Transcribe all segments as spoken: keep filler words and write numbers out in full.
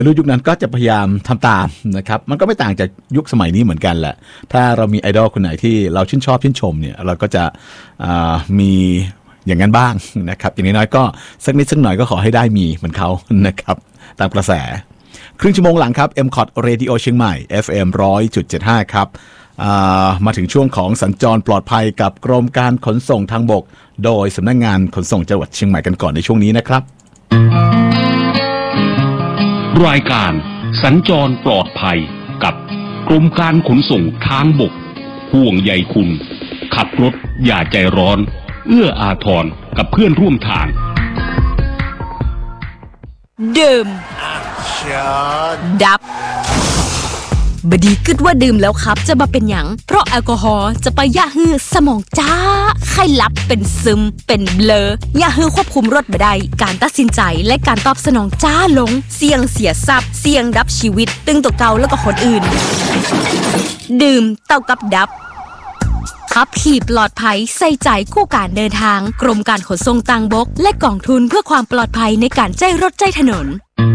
รุ่นยุคนั้นก็จะพยายามทำตามนะครับมันก็ไม่ต่างจากยุคสมัยนี้เหมือนกันแหละถ้าเรามีไอดอลคนไหนที่เราชื่นชอบชื่นชมเนี่ยเราก็จะมีอย่างนั้นบ้างนะครับอย่างน้อยๆก็สักนิดสักหน่อยก็ขอให้ได้มีเหมือนเขานะครับตามกระแสครึ่งชั่วโมงหลังครับ เอ็ม คอท Radio เชียงใหม่ เอฟ เอ็ม หนึ่งร้อยจุดเจ็ดห้า ครับมาถึงช่วงของสัญจรปลอดภัยกับกรมการขนส่งทางบกโดยสำนักงานขนส่งจังหวัดเชียงใหม่กันก่อนในช่วงนี้นะครับรายการสัญจรปลอดภัยกับกรมการขนส่งทางบกห่วงใยคุณขับรถอย่าใจร้อนเอื้ออาทรกับเพื่อนร่วมทางดื่มดับบดีกึดว่าดื่มแล้วครับจะมาเป็นหยังเพราะแอลกอฮอล์จะไปย่าฮือสมองจ้าไข้ลับเป็นซึมเป็นเบลอย่าฮือควบคุมรถบ่ได้การตัดสินใจและการตอบสนองจ้าลงเสี่ยงเสียทรัพย์เสี่ยงดับชีวิตตึงตัวเก่าแล้วก็คนอื่นดื่มเท่ากับดับขับขี่ปลอดภัยใส่ใจคู่การเดินทางกรมการขนส่งทางบกและกองทุนเพื่อความปลอดภัยในการใช้รถใช้ถนน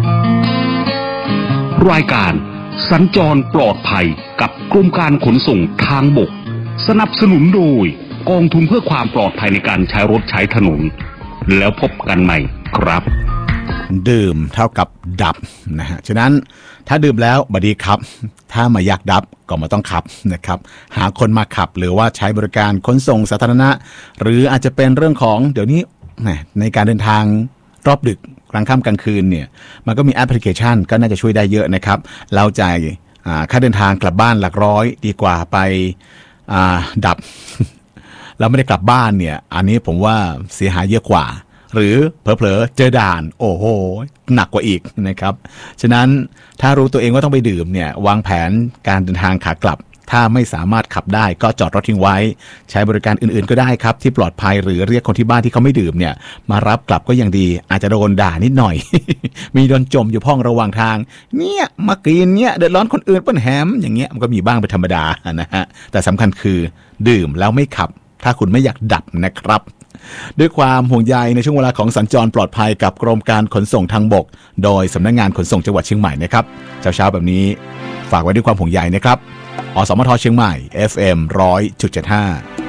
รายการสัญจรปลอดภัยกับกรมการขนส่งทางบกสนับสนุนโดยกองทุนเพื่อความปลอดภัยในการใช้รถใช้ถนนแล้วพบกันใหม่ครับดื่มเท่ากับดับนะฮะฉะนั้นถ้าดื่มแล้วบดีครับถ้ามาอยากดับก็มาต้องขับนะครับหาคนมาขับหรือว่าใช้บริการขนส่งสาธารณะหรืออาจจะเป็นเรื่องของเดี๋ยวนี้ในการเดินทางรอบดึกกลางค่ำกลางคืนเนี่ยมันก็มีแอปพลิเคชันก็น่าจะช่วยได้เยอะนะครับเราจ่ายค่าเดินทางกลับบ้านหลักร้อยดีกว่าไปดับเราไม่ได้กลับบ้านเนี่ยอันนี้ผมว่าเสียหายเยอะกว่าหรือเผลอๆเจอด่านโอ้โหหนักกว่าอีกนะครับฉะนั้นถ้ารู้ตัวเองว่าต้องไปดื่มเนี่ยวางแผนการเดินทางขากลับถ้าไม่สามารถขับได้ก็จอดรถทิ้งไว้ใช้บริการอื่นๆก็ได้ครับที่ปลอดภัยหรือเรียกคนที่บ้านที่เขาไม่ดื่มเนี่ยมารับกลับก็ยังดีอาจจะโดนด่านิดหน่อย มีโดนจมอยู่พ้องระหว่างทางเนี่ยมากินเนี่ยเดือดร้อนคนอื่นเปิ้นแฮมอย่างเงี้ยมันก็มีบ้างเป็นธรรมดานะฮะแต่สำคัญคือดื่มแล้วไม่ขับถ้าคุณไม่อยากดับนะครับด้วยความห่วงใยในช่วงเวลาของสัญจรปลอดภัยกับกรมการขนส่งทางบกโดยสำนักงานขนส่งจังหวัดเชียงใหม่นะครับเช้าๆแบบนี้ฝากไว้ด้วยความห่วงใยนะครับอสมทเชียงใหม่ เอฟ เอ็ม หนึ่งร้อยจุดเจ็ดห้า